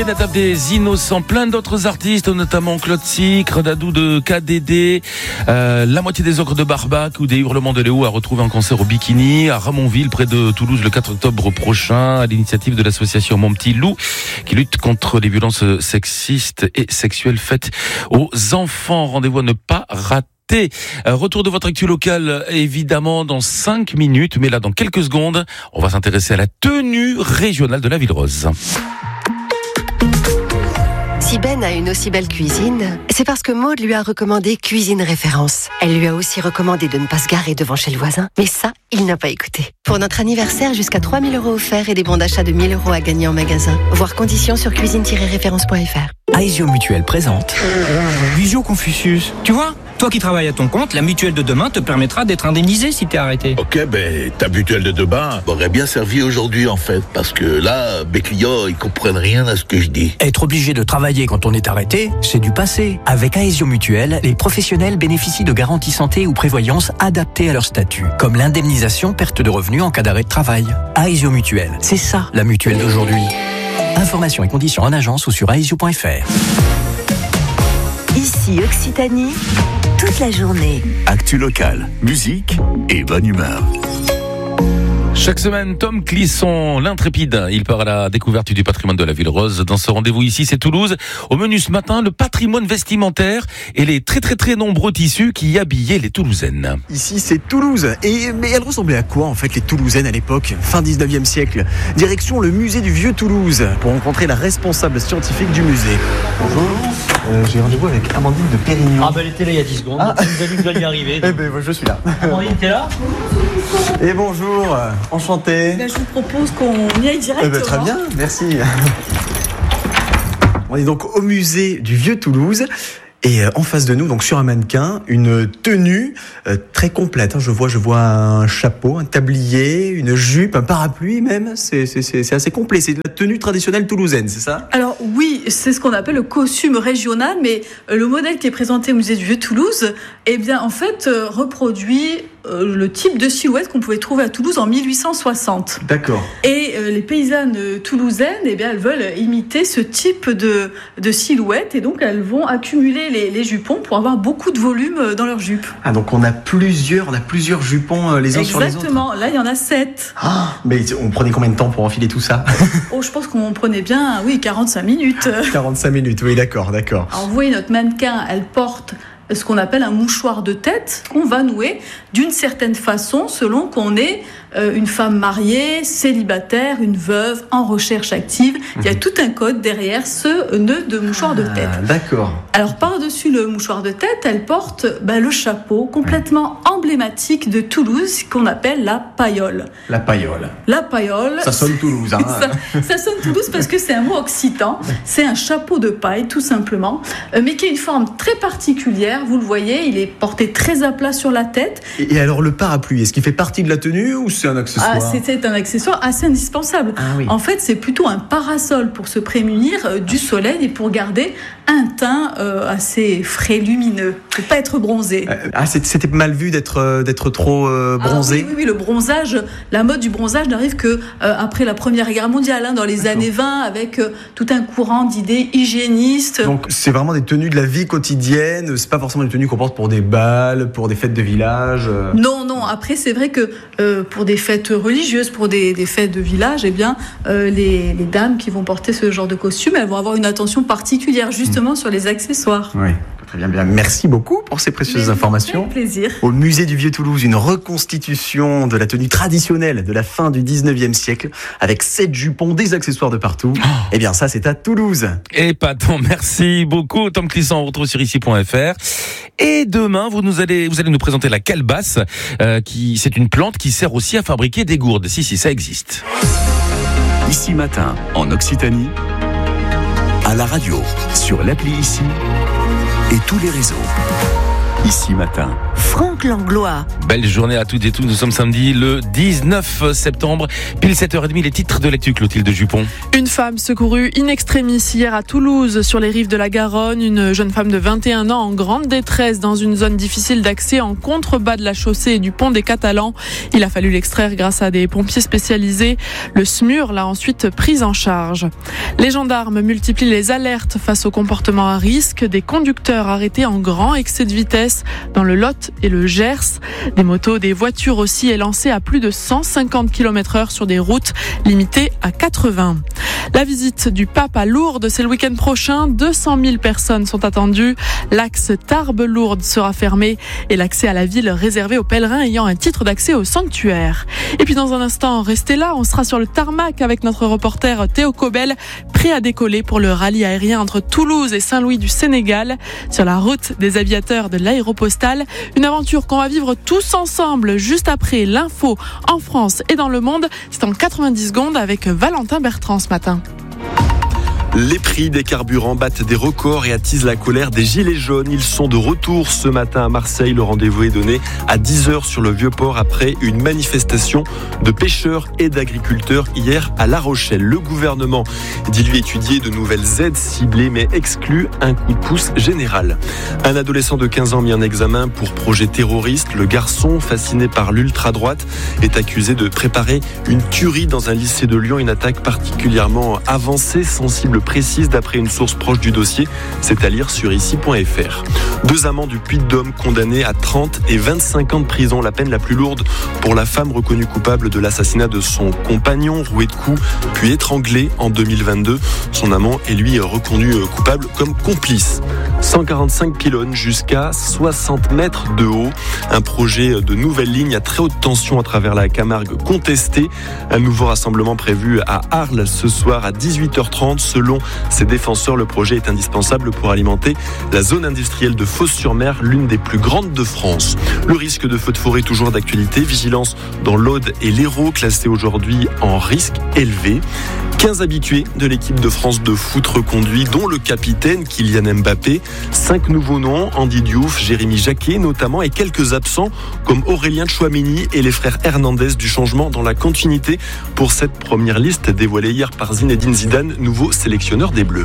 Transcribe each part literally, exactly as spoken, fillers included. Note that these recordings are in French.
Benatab des Innocents, plein d'autres artistes, notamment Claude Sicre, Dadou de K D D, euh, la moitié des Ogres de Barbac ou des Hurlements de Léo à retrouver en concert au Bikini, à Ramonville, près de Toulouse, le quatre octobre prochain, à l'initiative de l'association Mon Petit Loup, qui lutte contre les violences sexistes et sexuelles faites aux enfants. Rendez-vous à ne pas rater. Retour de votre actu locale, évidemment, dans cinq minutes, mais là, dans quelques secondes, on va s'intéresser à la tenue régionale de la Ville Rose. Si Ben a une aussi belle cuisine, c'est parce que Maude lui a recommandé Cuisine Référence. Elle lui a aussi recommandé de ne pas se garer devant chez le voisin, mais ça, il n'a pas écouté. Pour notre anniversaire, jusqu'à trois mille euros offerts et des bons d'achat de mille euros à gagner en magasin. Voir conditions sur cuisine tiret référence point f r. Aesio Mutuelle présente Visio Confucius. Tu vois, toi qui travailles à ton compte, la mutuelle de demain te permettra d'être indemnisé si t'es arrêté. Ok, ben ta mutuelle de demain m'aurait bien servi aujourd'hui en fait, parce que là, mes clients, ils comprennent rien à ce que je dis. Être obligé de travailler quand on est arrêté, c'est du passé. Avec Aesio Mutuelle, les professionnels bénéficient de garanties santé ou prévoyance adaptées à leur statut, comme l'indemnisation perte de revenus en cas d'arrêt de travail. Aesio Mutuelle, c'est ça la mutuelle d'aujourd'hui. Informations et conditions en agence ou sur aesio point f r. Ici Occitanie, toute la journée. Actu locale, musique et bonne humeur. Chaque semaine, Tom Clisson, l'intrépide, il part à la découverte du patrimoine de la Ville Rose. Dans ce rendez-vous ici, c'est Toulouse. Au menu ce matin, le patrimoine vestimentaire et les très très très nombreux tissus qui habillaient les Toulousaines. Ici, c'est Toulouse. Et, mais elles ressemblaient à quoi en fait les Toulousaines à l'époque, fin dix-neuvième siècle? Direction le musée du Vieux Toulouse pour rencontrer la responsable scientifique du musée. Bonjour. Euh, j'ai rendez-vous avec Amandine de Pérignon. Ah ben elle était là il y a dix secondes, ah. Vous avez vu que vous y arriver. Eh ben je suis là. Amandine, t'es là? Et bonjour, enchanté. Ben, je vous propose qu'on y aille directement. Eh ben, très bien, merci. On est donc au musée du Vieux Toulouse. Et en face de nous, donc sur un mannequin, une tenue euh, très complète. Hein. Je vois, je vois un chapeau, un tablier, une jupe, un parapluie même. C'est, c'est, c'est, c'est assez complet. C'est de la tenue traditionnelle toulousaine, c'est ça? Alors oui, c'est ce qu'on appelle le costume régional, mais le modèle qui est présenté au musée du Vieux Toulouse, eh bien en fait euh, reproduit euh, le type de silhouette qu'on pouvait trouver à Toulouse en mille huit cent soixante. D'accord. Et euh, les paysannes toulousaines, eh bien elles veulent imiter ce type de de silhouette, et donc elles vont accumuler Les, les jupons pour avoir beaucoup de volume dans leurs jupes. Ah, donc on a plusieurs, on a plusieurs jupons les uns Exactement. sur les autres. Exactement, là il y en a sept. Ah, mais on prenait combien de temps pour enfiler tout ça? Oh, je pense qu'on prenait bien, oui, quarante-cinq minutes. quarante-cinq minutes, oui, d'accord, d'accord. Alors vous voyez, notre mannequin, elle porte ce qu'on appelle un mouchoir de tête qu'on va nouer d'une certaine façon selon qu'on est euh, une femme mariée, célibataire, une veuve, en recherche active. Mmh. Il y a tout un code derrière ce nœud de mouchoir de tête. Ah, d'accord. Alors par-dessus le mouchoir de tête, elle porte bah, le chapeau complètement mmh. emblématique de Toulouse qu'on appelle la paillole. La paillole. La paillole. Ça sonne Toulouse. Hein. ça, ça sonne Toulouse parce que c'est un mot occitan. C'est un chapeau de paille tout simplement, euh, mais qui a une forme très particulière. Vous le voyez, il est porté très à plat sur la tête. Et, et alors le parapluie, est-ce qu'il fait partie de la tenue ou c'est un accessoire? Ah, c'était un accessoire assez indispensable. Ah, oui. En fait, c'est plutôt un parasol pour se prémunir euh, du soleil et pour garder un teint euh, assez frais, lumineux, pour pas être bronzé. Euh, ah, c'était mal vu d'être euh, d'être trop euh, bronzé. Ah, oui, oui, oui, le bronzage, la mode du bronzage n'arrive que euh, après la Première Guerre mondiale, hein, dans les D'accord. années vingt, avec euh, tout un courant d'idées hygiénistes. Donc c'est vraiment des tenues de la vie quotidienne. C'est pas forcément des tenues qu'on porte pour des bals, pour des fêtes de village. Euh... Non, non. Après, c'est vrai que euh, pour des fêtes religieuses, pour des, des fêtes de village, eh bien, euh, les, les dames qui vont porter ce genre de costume, elles vont avoir une attention particulière justement mmh. sur les accessoires. Oui. Très bien, bien. Merci beaucoup pour ces précieuses Mais informations. Avec plaisir. Au musée du Vieux Toulouse, une reconstitution de la tenue traditionnelle de la fin du dix-neuvième siècle, avec sept jupons, des accessoires de partout. Oh. Eh bien, ça, c'est à Toulouse. Et pas tant. Merci beaucoup, Tom Clisson. On retrouve sur ici point f r. Et demain, vous nous allez, vous allez nous présenter la calebasse, euh, qui, c'est une plante qui sert aussi à fabriquer des gourdes. Si, si, ça existe. Ici Matin, en Occitanie, à la radio, sur l'appli Ici et tous les réseaux. Ici Matin, Franck Langlois. Belle journée à toutes et tous. Nous sommes samedi le dix-neuf septembre. Pile sept heures trente, les titres de l'actu, Clotilde Jupon. Une femme secourue in extremis hier à Toulouse, sur les rives de la Garonne. Une jeune femme de vingt et un ans en grande détresse dans une zone difficile d'accès en contrebas de la chaussée et du pont des Catalans. Il a fallu l'extraire grâce à des pompiers spécialisés. Le S M U R l'a ensuite prise en charge. Les gendarmes multiplient les alertes face au comportement à risque des conducteurs arrêtés en grand excès de vitesse dans le Lot et le Gers. Des motos, des voitures aussi est lancé à plus de cent cinquante kilomètres heure sur des routes limitées à quatre-vingts. La visite du pape à Lourdes, c'est le week-end prochain. deux cent mille personnes sont attendues. L'axe Tarbes-Lourdes sera fermé et l'accès à la ville réservé aux pèlerins ayant un titre d'accès au sanctuaire. Et puis dans un instant, restez là, on sera sur le tarmac avec notre reporter Théo Cobel, prêt à décoller pour le rallye aérien entre Toulouse et Saint-Louis du Sénégal, sur la route des aviateurs de l'Aéropostale. Une aventure qu'on va vivre tous ensemble juste après l'info en France et dans le monde. C'est en quatre-vingt-dix secondes avec Valentin Bertrand ce matin. Les prix des carburants battent des records et attisent la colère des gilets jaunes. Ils sont de retour ce matin à Marseille. Le rendez-vous est donné à dix heures sur le Vieux-Port après une manifestation de pêcheurs et d'agriculteurs hier à La Rochelle. Le gouvernement dit lui étudier de nouvelles aides ciblées mais exclut un coup de pouce général. Un adolescent de quinze ans mis en examen pour projet terroriste. Le garçon, fasciné par l'ultra-droite, est accusé de préparer une tuerie dans un lycée de Lyon. Une attaque particulièrement avancée, sensible, précise d'après une source proche du dossier, c'est à lire sur ici point f r. Deux amants du Puy-de-Dôme condamnés à trente et vingt-cinq ans de prison, la peine la plus lourde pour la femme reconnue coupable de l'assassinat de son compagnon, roué de coups puis étranglé en deux mille vingt-deux. Son amant est lui reconnu coupable comme complice. cent quarante-cinq pylônes jusqu'à soixante mètres de haut. Un projet de nouvelle ligne à très haute tension à travers la Camargue contesté. Un nouveau rassemblement prévu à Arles ce soir à dix-huit heures trente. Selon ses défenseurs, le projet est indispensable pour alimenter la zone industrielle de Fos-sur-Mer, l'une des plus grandes de France. Le risque de feu de forêt toujours d'actualité. Vigilance dans l'Aude et l'Hérault, classés aujourd'hui en risque élevé. quinze habitués de l'équipe de France de foot reconduits, dont le capitaine Kylian Mbappé. Cinq nouveaux noms, Andy Diouf, Jérémy Jacquet notamment, et quelques absents comme Aurélien Tchouaméni et les frères Hernandez. Du changement dans la continuité pour cette première liste dévoilée hier par Zinedine Zidane, nouveau sélectionneur des Bleus.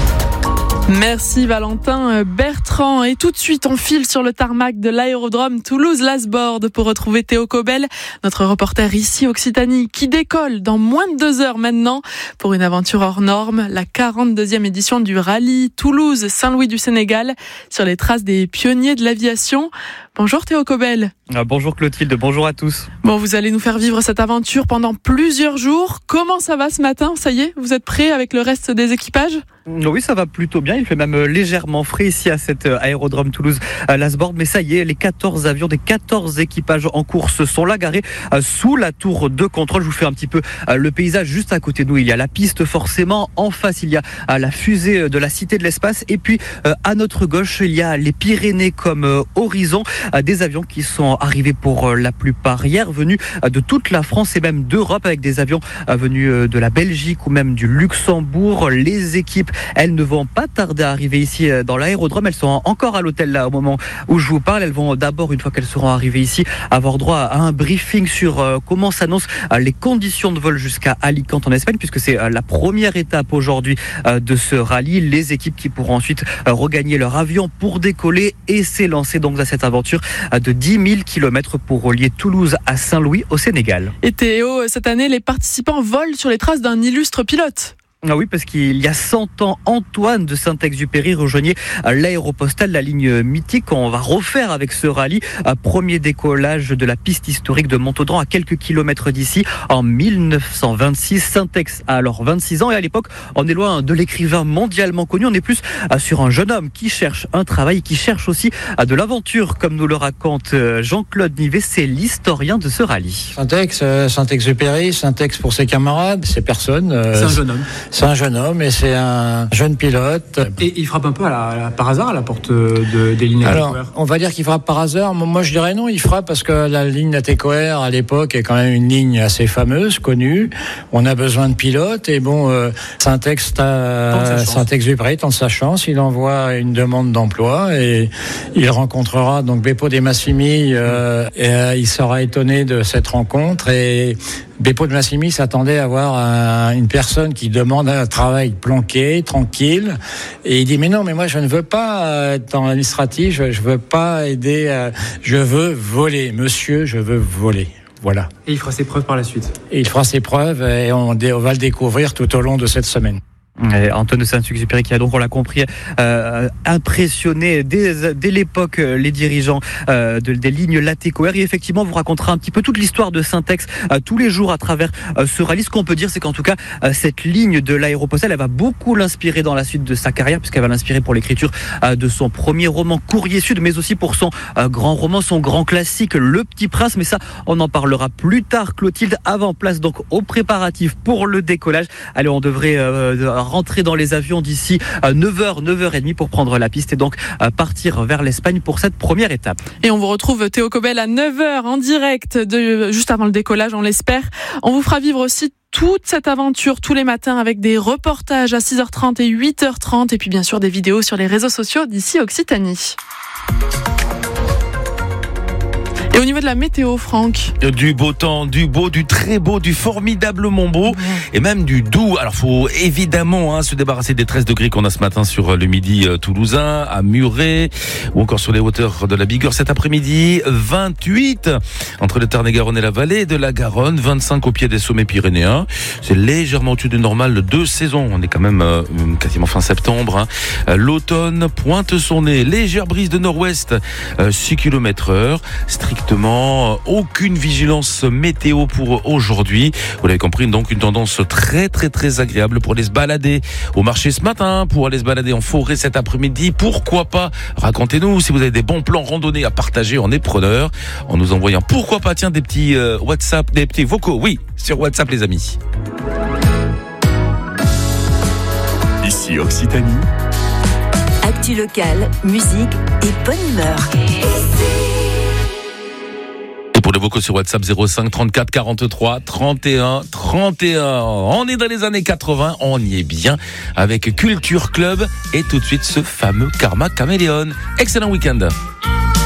Merci Valentin Bertrand. Et tout de suite, on file sur le tarmac de l'aérodrome Toulouse-Lasborde pour retrouver Théo Cobel, notre reporter ici Occitanie, qui décolle dans moins de deux heures maintenant pour une aventure hors norme, la quarante-deuxième édition du rallye Toulouse-Saint-Louis du Sénégal, sur les traces des pionniers de l'aviation. Bonjour Théo Cobel. Ah, bonjour Clotilde, bonjour à tous. Bon, vous allez nous faire vivre cette aventure pendant plusieurs jours. Comment ça va ce matin ? Ça y est, vous êtes prêts avec le reste des équipages ? Oui, ça va plutôt bien. Il fait même légèrement frais ici à cet aérodrome Toulouse-Lasborde. Mais ça y est, les quatorze avions des quatorze équipages en course sont là, garés sous la tour de contrôle. Je vous fais un petit peu le paysage. Juste à côté de nous, il y a la piste forcément. En face, il y a la fusée de la Cité de l'Espace. Et puis, à notre gauche, il y a les Pyrénées comme horizon. Des avions qui sont arrivés pour la plupart hier, venus de toute la France et même d'Europe, avec des avions venus de la Belgique ou même du Luxembourg. Les équipes, elles ne vont pas tarder à arriver ici dans l'aérodrome. Elles sont encore à l'hôtel là au moment où je vous parle. Elles vont d'abord, une fois qu'elles seront arrivées ici, avoir droit à un briefing sur comment s'annoncent les conditions de vol jusqu'à Alicante en Espagne, puisque c'est la première étape aujourd'hui de ce rallye. Les équipes qui pourront ensuite regagner leur avion pour décoller et s'élancer donc à cette aventure de dix mille kilomètres pour relier Toulouse à Saint-Louis au Sénégal. Et Théo, cette année, les participants volent sur les traces d'un illustre pilote. Ah oui, parce qu'il y a cent ans, Antoine de Saint-Exupéry rejoignait l'Aéropostale, la ligne mythique qu'on va refaire avec ce rallye. Premier décollage de la piste historique de Montaudran à quelques kilomètres d'ici en mille neuf cent vingt-six. Saint-Ex a alors vingt-six ans et à l'époque, on est loin de l'écrivain mondialement connu. On est plus sur un jeune homme qui cherche un travail, qui cherche aussi de l'aventure, comme nous le raconte Jean-Claude Nivet, c'est l'historien de ce rallye. Saint-Ex, Saint-Exupéry, Saint-Ex pour ses camarades, ses personnes. C'est un jeune homme. C'est un jeune homme et c'est un jeune pilote. Et il frappe un peu à la, à la, par hasard à la porte de, des lignes Alors, Latécoère. On va dire qu'il frappe par hasard. Moi, je dirais non, il frappe parce que la ligne Latécoère, à l'époque, est quand même une ligne assez fameuse, connue. On a besoin de pilotes et bon, euh, Saint-Exupéry Saint-Exupéry tente sa chance. Il envoie une demande d'emploi et il rencontrera donc Beppo de Massimi. Euh, et, euh, il sera étonné de cette rencontre et Beppo de Massimi s'attendait à avoir un, une personne qui demande un travail planqué, tranquille, et il dit mais non, mais moi je ne veux pas être dans l'administratif, je, je veux pas aider, à, je veux voler, monsieur, je veux voler. Voilà. Et il fera ses preuves par la suite. Et il fera ses preuves et on, on va le découvrir tout au long de cette semaine. Et Antoine de Saint-Exupéry qui a donc, on l'a compris, euh, impressionné dès, dès l'époque les dirigeants euh, de, des lignes Latécoère. Et effectivement, vous racontera un petit peu toute l'histoire de Saint-Ex euh, tous les jours à travers euh, ce rallye. Ce qu'on peut dire, c'est qu'en tout cas, euh, cette ligne de l'aéropostale, elle va beaucoup l'inspirer dans la suite de sa carrière, puisqu'elle va l'inspirer pour l'écriture euh, de son premier roman Courrier Sud, mais aussi pour son euh, grand roman, son grand classique Le Petit Prince. Mais ça, on en parlera plus tard. Clotilde, avant place donc aux préparatifs pour le décollage. Allez, on devrait euh, rentrer dans les avions d'ici neuf heures, neuf heures trente pour prendre la piste et donc partir vers l'Espagne pour cette première étape. Et on vous retrouve Théo Cobel à neuf heures en direct, de, juste avant le décollage, on l'espère. On vous fera vivre aussi toute cette aventure tous les matins avec des reportages à six heures trente et huit heures trente et puis bien sûr des vidéos sur les réseaux sociaux d'ici Occitanie. Et au niveau de la météo, Franck? Du beau temps, du beau, du très beau, du formidablement beau, et même du doux. Alors, faut évidemment hein, se débarrasser des treize degrés qu'on a ce matin sur le midi euh, toulousain, à Muret, ou encore sur les hauteurs de la Bigorre cet après-midi. vingt-huit entre le Tarn-et-Garonne et la vallée de la Garonne, vingt-cinq au pied des sommets pyrénéens. C'est légèrement au-dessus du normal de deux saisons. On est quand même euh, quasiment fin septembre. Hein. L'automne pointe son nez. Légère brise de nord-ouest, euh, six kilomètres heure. Strict aucune vigilance météo pour aujourd'hui. Vous l'avez compris, donc une tendance très très très agréable pour aller se balader au marché ce matin, pour aller se balader en forêt cet après-midi. Pourquoi pas? Racontez-nous si vous avez des bons plans randonnée à partager. On est preneur en nous envoyant pourquoi pas tiens des petits euh, WhatsApp, des petits vocaux. Oui, sur WhatsApp les amis. Ici Occitanie. Actu locale, musique et bonne humeur. Pour les vocaux sur WhatsApp zéro cinq trente-quatre quarante-trois trente et un trente et un. On est dans les années quatre-vingts, on y est bien avec Culture Club et tout de suite ce fameux Karma Caméléon. Excellent week-end.